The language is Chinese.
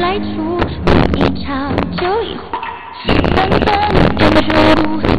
外出，一场就一回，分分钟的热度。